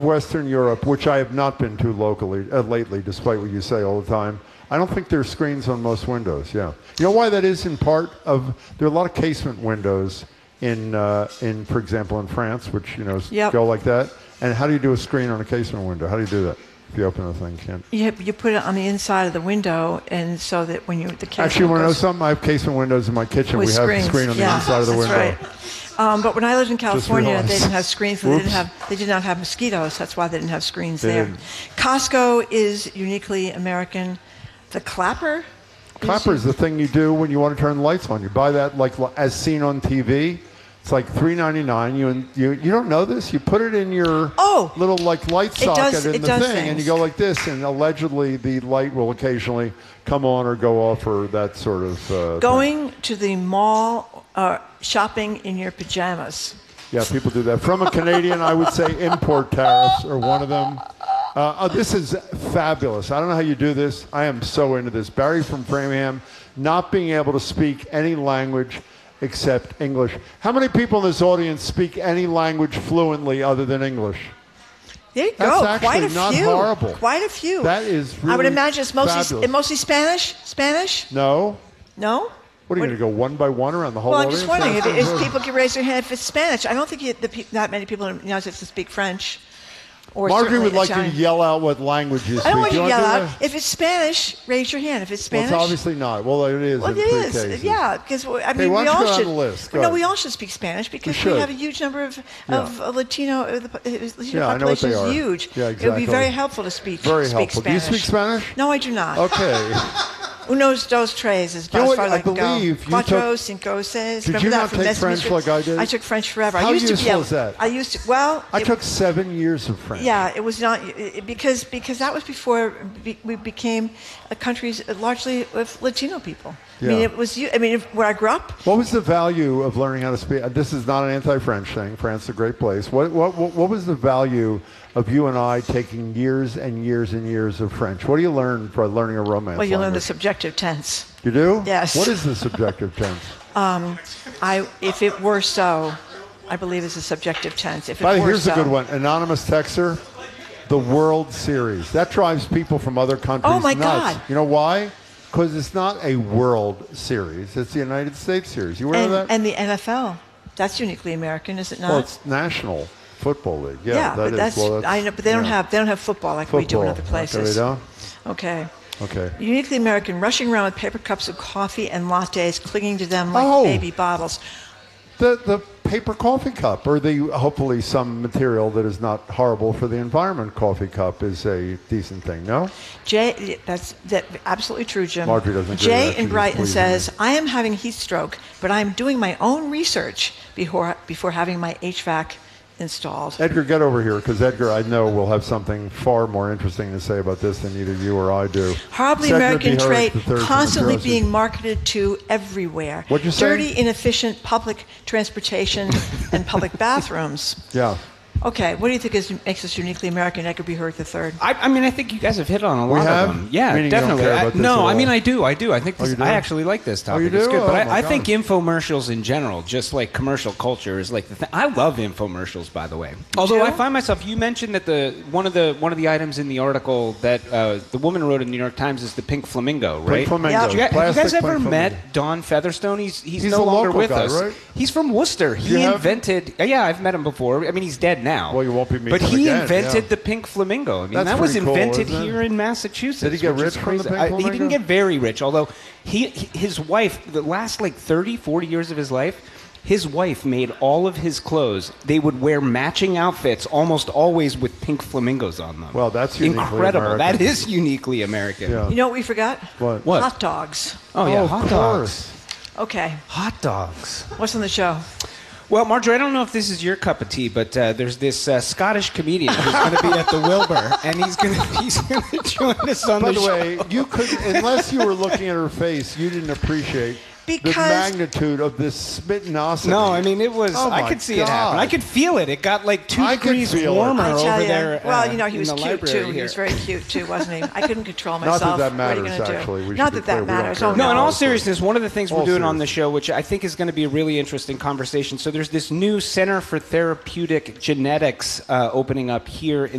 Western Europe, which I have not been to locally lately, despite what you say all the time, I don't think there's screens on most windows. Yeah, you know why that is? In part of there are a lot of casement windows in for example, in France, which go like that. And how do you do a screen on a casement window? How do you do that? If you open the thing, can't. You put it on the inside of the window, and so that when the casement. Actually, you want to know something? I have casement windows in my kitchen. We have a screen on the inside of the window. Right. But when I lived in California, they didn't have screens. They did not have mosquitoes. That's why they didn't have screens there. Costco is uniquely American. The clapper. Clapper is the thing you do when you want to turn the lights on. You buy that like as seen on TV. It's like $3.99. You don't know this. You put it in your little like light socket in the thing, and you go like this, and allegedly the light will occasionally come on or go off, or that sort of. Going to the mall, shopping in your pajamas. Yeah, people do that. From a Canadian, I would say import tariffs are one of them. This is fabulous. I don't know how you do this. I am so into this. Barry from Framingham, not being able to speak any language except English. How many people in this audience speak any language fluently other than English? There you go. That's actually not horrible. Quite a few. That is really I would imagine it's mostly Spanish. No. No? What are you going to go one by one around the whole audience? Well, I'm just wondering if people can raise their hand if it's Spanish. I don't think that many people in the United States speak French. Marjorie would like you to yell out what language you speak. I don't want you to yell out. If it's Spanish, raise your hand. If it's Spanish. Well, it's obviously not. Well, it is in 3 cases. Yeah, because we all should speak Spanish because we have a huge number of Latino population is huge. Yeah, exactly. It would be very helpful to speak Spanish. Do you speak Spanish? No, I do not. Okay. Unos, dos, tres is about as far as I can go. Cuatro, cinco, seis. Did you not take French like I did? I took French forever. How useful is that? I took 7 years of French. Yeah, it was not because that was before we became a country largely with Latino people. Yeah. Where I grew up. What was the value of learning how to speak? This is not an anti-French thing. France is a great place. What was the value of you and I taking years and years and years of French? What do you learn for learning a romance Well, you language? learn the subjective tense. You do? Yes. What is the subjective tense? If it were so, I believe it's a subjective tense. Here's a good one. Anonymous texter, the World Series. That drives people from other countries nuts. Oh, my God. You know why? Because it's not a World Series. It's the United States Series. You aware of that? And the NFL. That's uniquely American, is it not? Well, it's National Football League. Yeah, but I know, but they don't have football like we do in other places. Okay, they don't? Okay. Uniquely American, rushing around with paper cups of coffee and lattes, clinging to them like baby bottles. The paper coffee cup, or hopefully some material that is not horrible for the environment. Coffee cup is a decent thing, no? Jay, that's absolutely true, Jim. Marjorie doesn't agree. Jay in Brighton says, I am having heat stroke, but I am doing my own research before having my HVAC installed. Edgar, get over here, because Edgar, I know, will have something far more interesting to say about this than either you or I do. Horribly American trait, constantly being marketed to everywhere. What'd you say? Dirty, inefficient public transportation and public bathrooms. Yeah. Okay, what do you think makes us uniquely American? Edgar B. Hurd III. I think you guys have hit on a lot of them. Yeah, meaning definitely. You don't care about this at all. I do. I think this, I actually like this topic. Oh, you do? It's good. But Oh, I think infomercials in general, just like commercial culture, is like the thing. I love infomercials, by the way. Although I find myself, you mentioned that one of the items in the article that the woman wrote in the New York Times is the pink flamingo, right? Pink flamingo. Yeah. Have you guys ever met Don Featherstone? He's no longer with us. Right? He's from Worcester. He invented. Yeah, I've met him before. I mean, he's dead now. Well, you won't be meeting. But he invented the pink flamingo. I mean, that was invented here in Massachusetts. Did he get rich from the pink flamingo? He didn't get very rich, although his wife, the last 30, 40 years of his life, his wife made all of his clothes. They would wear matching outfits, almost always with pink flamingos on them. Well, that's uniquely incredible. American. That is uniquely American. Yeah. You know what we forgot? What? Hot dogs. Oh, yeah, hot dogs. Okay. Hot dogs. What's on the show? Well, Marjorie, I don't know if this is your cup of tea, but there's this Scottish comedian who's going to be at the Wilbur, and he's going to join us on the show. By the way, you could, unless you were looking at her face, you didn't appreciate Because magnitude of this smittenosity. No, I mean, it was. Oh I my could see it happen. God. I could feel it. It got like 2 I could degrees feel it. warmer I tell over you, there. well, he in was the cute library too. He here. was very cute too, wasn't he? I couldn't control Not myself. that What are you matters, gonna do? actually. We Not should that be clear, that we don't matters. care. Oh, No, in no. all seriousness, one of the things we're All doing on the seriousness. show, which I think is going to be a really interesting conversation. So there's this new Center for Therapeutic Genetics opening up here in